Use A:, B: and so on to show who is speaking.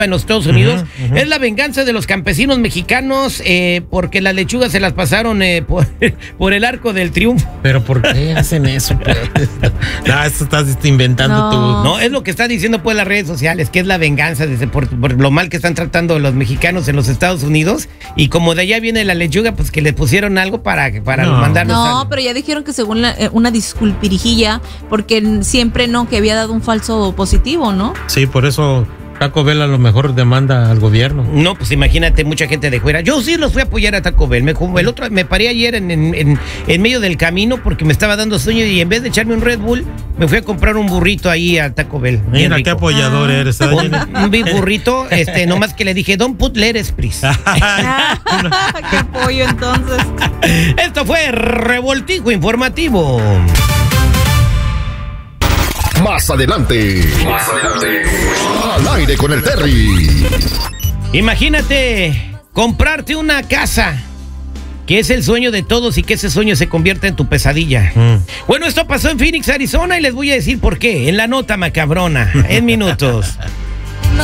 A: en los Estados Unidos. Es la venganza de los campesinos mexicanos porque las lechugas se las pasaron por el Arco del Triunfo.
B: ¿Pero por qué hacen eso? No, esto estás inventando tú.
A: No, es lo que está diciendo pues las redes sociales, que es la venganza por lo mal que están tratando los mexicanos en los Estados Unidos. Y como de allá viene la lechuga, pues que le pusieron algo para mandarnos algo.
C: Pero ya dijeron que según una disculpirijilla, porque siempre que había dado un falso positivo, ¿no?
B: Sí, por eso Taco Bell a lo mejor demanda al gobierno.
A: No, pues imagínate, mucha gente de fuera. Yo sí los fui a apoyar a Taco Bell. Me paré ayer en medio del camino porque me estaba dando sueño y en vez de echarme un Red Bull, me fui a comprar un burrito ahí a Taco Bell.
B: Mira qué apoyador eres.
A: Un burrito, nomás que le dije, don't put lettuce, please.
C: Qué pollo entonces.
A: Esto fue Revoltijo Informativo.
D: Más adelante. Al aire con el Terry.
A: Imagínate comprarte una casa, que es el sueño de todos y que ese sueño se convierta en tu pesadilla. Bueno, esto pasó en Phoenix, Arizona y les voy a decir por qué. En la nota macabrona, en minutos.